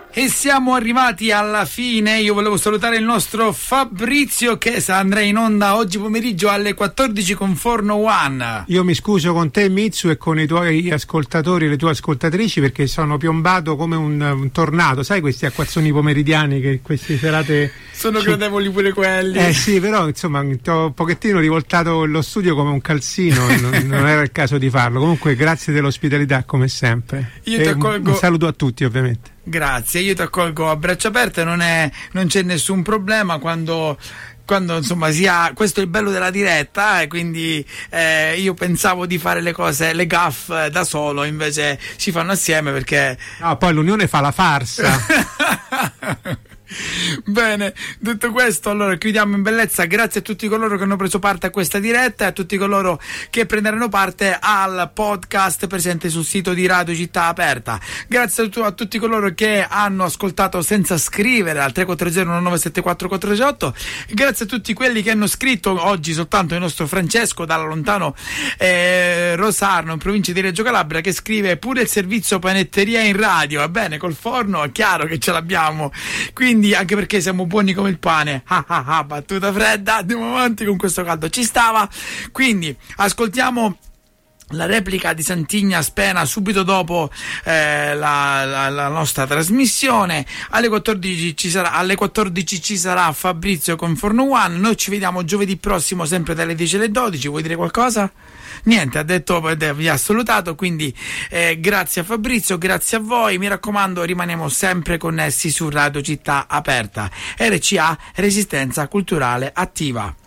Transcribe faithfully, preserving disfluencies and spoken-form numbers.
E siamo arrivati alla fine. Io volevo salutare il nostro Fabrizio che andrà in onda oggi pomeriggio alle quattordici con Forno One. Io mi scuso con te, Mitsu, e con i tuoi ascoltatori e le tue ascoltatrici, perché sono piombato come un, un tornado. Sai questi acquazzoni pomeridiani che queste serate sono gradevoli pure quelli. Eh sì, però insomma ho un pochettino rivoltato lo studio come un calzino e non, non era il caso di farlo. Comunque grazie dell'ospitalità come sempre. Io ti accolgo... un, un saluto a tutti, ovviamente. Grazie, io ti accolgo a braccia aperte, non è, non c'è nessun problema quando, quando insomma si ha, questo è il bello della diretta, e quindi eh, io pensavo di fare le cose, le gaff da solo, invece si fanno assieme perché... No, poi l'unione fa la farsa. Bene, detto questo, allora chiudiamo in bellezza. Grazie a tutti coloro che hanno preso parte a questa diretta e a tutti coloro che prenderanno parte al podcast presente sul sito di Radio Città Aperta. Grazie a, tu, a tutti coloro che hanno ascoltato senza scrivere al tre quattro zero uno nove sette quattro quattro sei otto. Grazie a tutti quelli che hanno scritto oggi, soltanto il nostro Francesco dalla lontano eh, Rosarno in provincia di Reggio Calabria, che scrive pure il servizio panetteria in radio. Va bene, col forno è chiaro che ce l'abbiamo, quindi anche perché siamo buoni come il pane. Ah ah ah, battuta fredda, andiamo avanti con questo caldo, ci stava. Quindi ascoltiamo la replica di Santigna Spena subito dopo eh, la, la, la nostra trasmissione. Alle quattordici ci sarà, alle quattordici ci sarà Fabrizio con Forno One. Noi ci vediamo giovedì prossimo sempre dalle dieci alle dodici. Vuoi dire qualcosa? Niente, ha detto, vi ha salutato, quindi eh, grazie a Fabrizio, grazie a voi, mi raccomando, rimaniamo sempre connessi su Radio Città Aperta. R C A, Resistenza Culturale Attiva.